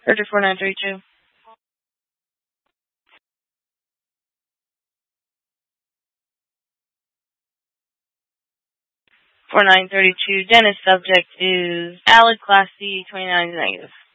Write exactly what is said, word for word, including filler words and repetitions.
Roger four nine three two. four nine thirty-two. Dennis, subject is valid, Class C, twenty-nine is negative.